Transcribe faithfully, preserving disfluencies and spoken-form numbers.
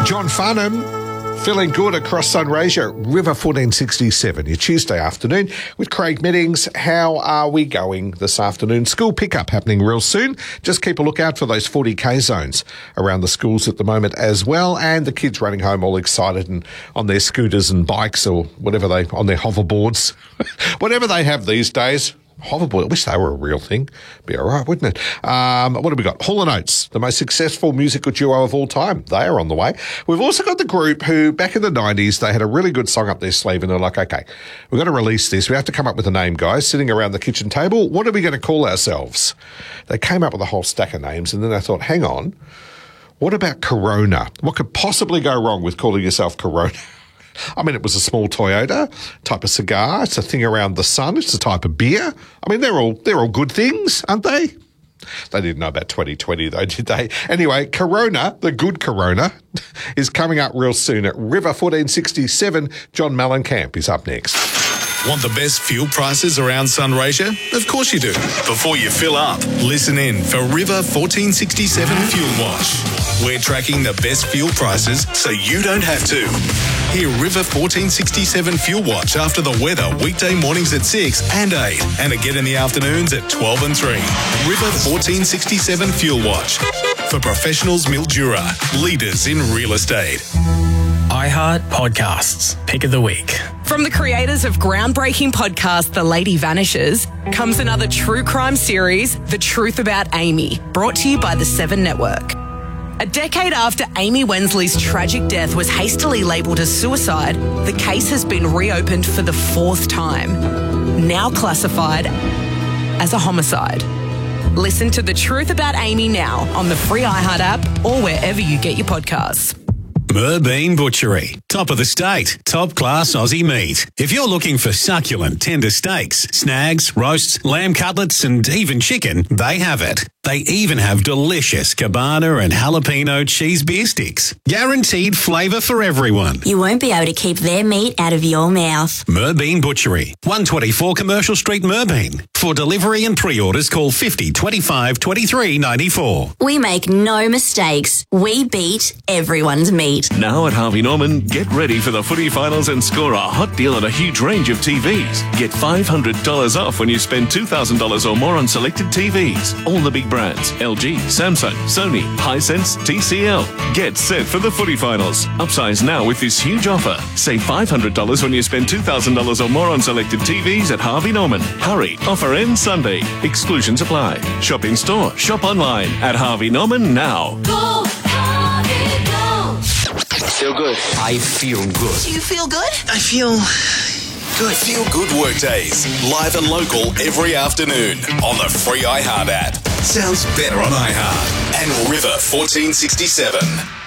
John Farnham, feeling good across Sunraysia, River fourteen sixty-seven, your Tuesday afternoon with Craig Meddings. How are we going this afternoon? School pickup happening real soon. Just keep a lookout for those forty K zones around the schools at the moment as well, and the kids running home all excited and on their scooters and bikes or whatever they, on their hoverboards, whatever they have these days. Hoverboard, I wish they were a real thing. Be all right, wouldn't it? Um, what have we got? Hall and Oates, the most successful musical duo of all time. They are on the way. We've also got the group who, back in the nineties, they had a really good song up their sleeve and they're like, okay, we've got to release this. We have to come up with a name, guys. Sitting around the kitchen table, what are we going to call ourselves? They came up with a whole stack of names and then they thought, hang on, what about Corona? What could possibly go wrong with calling yourself Corona? I mean, it was a small Toyota type of cigar. It's a thing around the sun. It's a type of beer. I mean, they're all they're all good things, aren't they? They didn't know about twenty twenty, though, did they? Anyway, Corona, the good Corona, is coming up real soon at River fourteen sixty-seven. John Mellencamp is up next. Want the best fuel prices around Sunraysia? Of course you do. Before you fill up, listen in for River fourteen sixty-seven Fuel Watch. We're tracking the best fuel prices so you don't have to. Hear River fourteen sixty-seven Fuel Watch after the weather weekday mornings at six and eight and again in the afternoons at twelve and three. River fourteen sixty-seven Fuel Watch for professionals Mildura, leaders in real estate. iHeart Podcasts, Pick of the Week. From the creators of groundbreaking podcast The Lady Vanishes comes another true crime series, The Truth About Amy, brought to you by the Seven Network. A decade after Amy Wensley's tragic death was hastily labelled as suicide, the case has been reopened for the fourth time, now classified as a homicide. Listen to The Truth About Amy now on the free iHeart app or wherever you get your podcasts. Merbean Butchery. Top of the state. Top class Aussie meat. If you're looking for succulent, tender steaks, snags, roasts, lamb cutlets and even chicken, they have it. They even have delicious cabana and jalapeno cheese beer sticks. Guaranteed flavour for everyone. You won't be able to keep their meat out of your mouth. Merbean Butchery. one twenty-four Commercial Street, Merbean. For delivery and pre-orders, call fifty twenty-five twenty-three ninety-four. We make no mistakes. We beat everyone's meat. Now at Harvey Norman, get ready for the footy finals and score a hot deal on a huge range of T Vs. Get five hundred dollars off when you spend two thousand dollars or more on selected T Vs. All the big brands, L G, Samsung, Sony, Hisense, T C L. Get set for the footy finals. Upsize now with this huge offer. Save five hundred dollars when you spend two thousand dollars or more on selected T Vs at Harvey Norman. Hurry, offer ends Sunday. Exclusions apply. Shop in store, shop online at Harvey Norman now. Go, Harvey, go. Feel good. I feel good. Do you feel good? I feel good. Feel Good Workdays, live and local every afternoon on the free iHeart app. Sounds better on iHeart and River fourteen sixty-seven.